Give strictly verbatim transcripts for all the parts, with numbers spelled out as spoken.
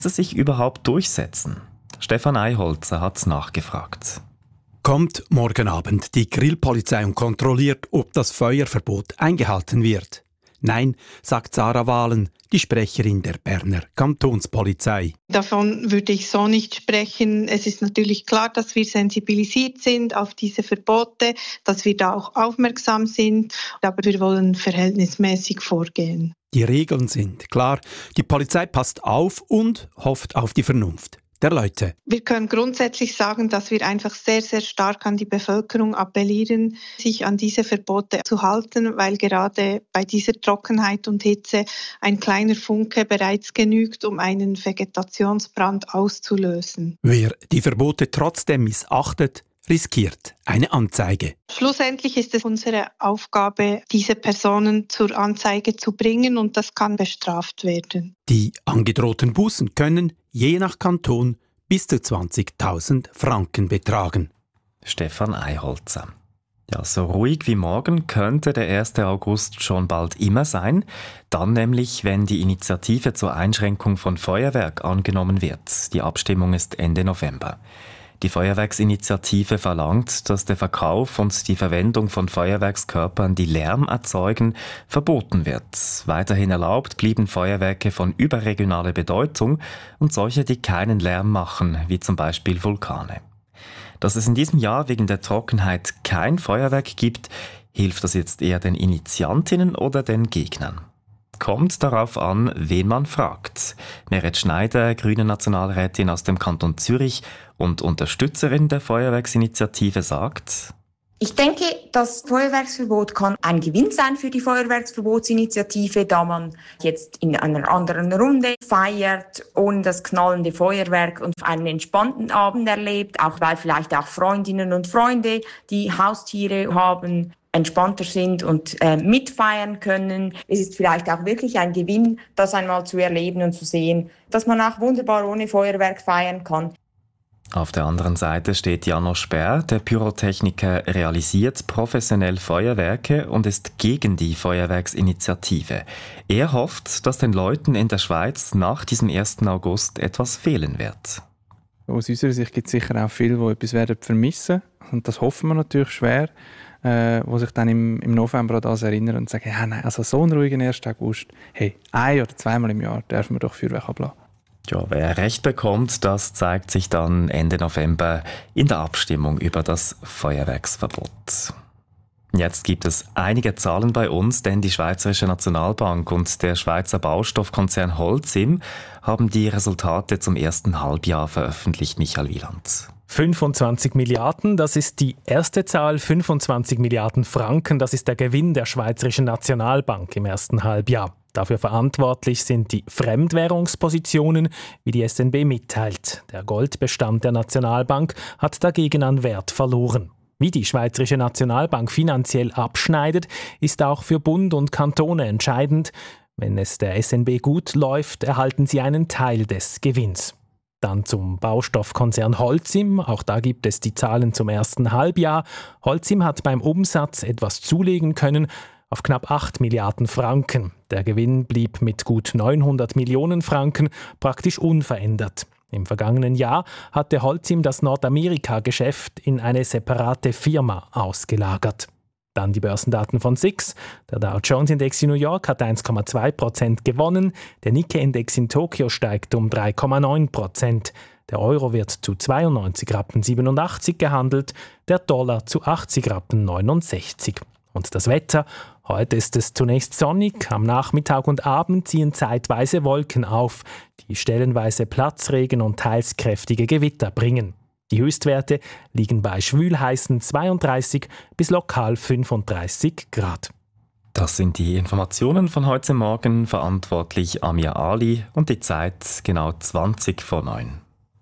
es sich überhaupt durchsetzen? Stefan Eiholzer hat nachgefragt. Kommt morgen Abend die Grillpolizei und kontrolliert, ob das Feuerverbot eingehalten wird? Nein, sagt Sarah Wahlen, die Sprecherin der Berner Kantonspolizei. Davon würde ich so nicht sprechen. Es ist natürlich klar, dass wir sensibilisiert sind auf diese Verbote, dass wir da auch aufmerksam sind, aber wir wollen verhältnismäßig vorgehen. Die Regeln sind klar, die Polizei passt auf und hofft auf die Vernunft der Leute. Wir können grundsätzlich sagen, dass wir einfach sehr, sehr stark an die Bevölkerung appellieren, sich an diese Verbote zu halten, weil gerade bei dieser Trockenheit und Hitze ein kleiner Funke bereits genügt, um einen Vegetationsbrand auszulösen. Wer die Verbote trotzdem missachtet, riskiert eine Anzeige. Schlussendlich ist es unsere Aufgabe, diese Personen zur Anzeige zu bringen, und das kann bestraft werden. Die angedrohten Bußen können, je nach Kanton, bis zu zwanzigtausend Franken betragen. Stefan Eiholzer. Ja, so ruhig wie morgen könnte der erste August schon bald immer sein. Dann nämlich, wenn die Initiative zur Einschränkung von Feuerwerk angenommen wird. Die Abstimmung ist Ende November. Die Feuerwerksinitiative verlangt, dass der Verkauf und die Verwendung von Feuerwerkskörpern, die Lärm erzeugen, verboten wird. Weiterhin erlaubt blieben Feuerwerke von überregionaler Bedeutung und solche, die keinen Lärm machen, wie zum Beispiel Vulkane. Dass es in diesem Jahr wegen der Trockenheit kein Feuerwerk gibt, hilft das jetzt eher den Initiantinnen oder den Gegnern? Kommt darauf an, wen man fragt. Meret Schneider, grüne Nationalrätin aus dem Kanton Zürich und Unterstützerin der Feuerwerksinitiative, sagt: Ich denke, das Feuerwerksverbot kann ein Gewinn sein für die Feuerwerksverbotsinitiative, da man jetzt in einer anderen Runde feiert, ohne das knallende Feuerwerk, und einen entspannten Abend erlebt, auch weil vielleicht auch Freundinnen und Freunde, die Haustiere haben, entspannter sind und äh, mitfeiern können. Es ist vielleicht auch wirklich ein Gewinn, das einmal zu erleben und zu sehen, dass man auch wunderbar ohne Feuerwerk feiern kann. Auf der anderen Seite steht Jano Sperr, der Pyrotechniker realisiert professionell Feuerwerke und ist gegen die Feuerwerksinitiative. Er hofft, dass den Leuten in der Schweiz nach diesem ersten August etwas fehlen wird. Aus unserer Sicht gibt es sicher auch viele, die etwas werden vermissen. Und das hoffen wir natürlich schwer. Äh, die sich dann im, im November an das erinnern und sagen, ja, nein, also so einen ruhigen ersten August, hey, ein- oder zweimal im Jahr dürfen wir doch Feuerwerk ablassen. Ja, wer Recht bekommt, das zeigt sich dann Ende November in der Abstimmung über das Feuerwerksverbot. Jetzt gibt es einige Zahlen bei uns, denn die Schweizerische Nationalbank und der Schweizer Baustoffkonzern Holcim haben die Resultate zum ersten Halbjahr veröffentlicht. Michael Wieland. fünfundzwanzig Milliarden, das ist die erste Zahl. fünfundzwanzig Milliarden Franken, das ist der Gewinn der Schweizerischen Nationalbank im ersten Halbjahr. Dafür verantwortlich sind die Fremdwährungspositionen, wie die S N B mitteilt. Der Goldbestand der Nationalbank hat dagegen an Wert verloren. Wie die Schweizerische Nationalbank finanziell abschneidet, ist auch für Bund und Kantone entscheidend. Wenn es der S N B gut läuft, erhalten sie einen Teil des Gewinns. Dann zum Baustoffkonzern Holcim. Auch da gibt es die Zahlen zum ersten Halbjahr. Holcim hat beim Umsatz etwas zulegen können auf knapp acht Milliarden Franken. Der Gewinn blieb mit gut neunhundert Millionen Franken praktisch unverändert. Im vergangenen Jahr hatte Holcim das Nordamerika-Geschäft in eine separate Firma ausgelagert. Dann die Börsendaten von S I X. Der Dow Jones Index in New York hat eins Komma zwei Prozent gewonnen. Der Nikkei-Index in Tokio steigt um drei Komma neun Prozent. Der Euro wird zu zweiundneunzig Rappen siebenundachtzig gehandelt, der Dollar zu achtzig Rappen neunundsechzig. Und das Wetter? Heute ist es zunächst sonnig, am Nachmittag und Abend ziehen zeitweise Wolken auf, die stellenweise Platzregen und teils kräftige Gewitter bringen. Die Höchstwerte liegen bei schwülheißen zweiunddreißig bis lokal fünfunddreißig Grad. Das sind die Informationen von heute Morgen, verantwortlich Amir Ali, und die Zeit genau zwanzig vor neun.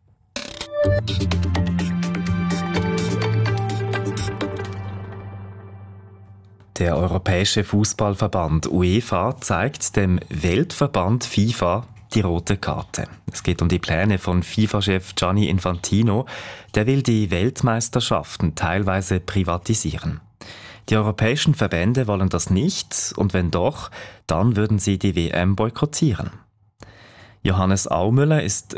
Der Europäische Fußballverband UEFA zeigt dem Weltverband FIFA die rote Karte. Es geht um die Pläne von FIFA-Chef Gianni Infantino. Der will die Weltmeisterschaften teilweise privatisieren. Die europäischen Verbände wollen das nicht, und wenn doch, dann würden sie die W M boykottieren. Johannes Aumüller ist